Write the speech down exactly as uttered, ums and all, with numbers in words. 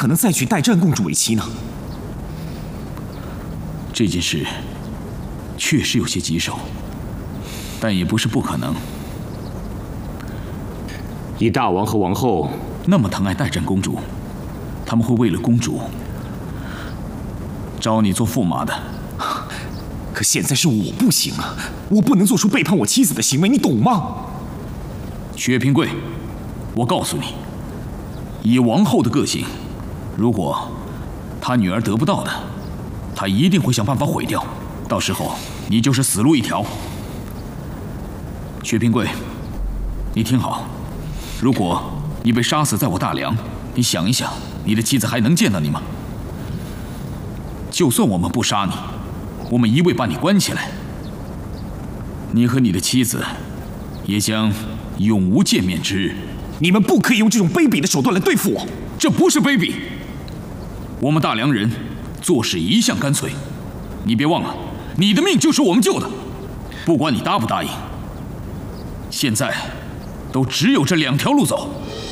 可能再娶代战公主为妻呢？ 这件事确实有些棘手，但也不是不可能。 以大王和王后那么疼爱代战公主，他们会为了公主招你做驸马的。 可现在是我不行啊，我不能做出背叛我妻子的行为，你懂吗？ 薛平贵，我告诉你，以王后的个性，如果她女儿得不到的，她一定会想办法毁掉，到时候你就是死路一条。薛平贵，你听好，如果你被杀死在我大梁，你想一想，你的妻子还能见到你吗？就算我们不杀你，我们一味把你关起来，你和你的妻子也将永无见面之日。 你们不可以用这种卑鄙的手段来对付我。 这不是卑鄙，我们大梁人做事一向干脆。你别忘了，你的命就是我们救的，不管你答不答应，现在都只有这两条路走。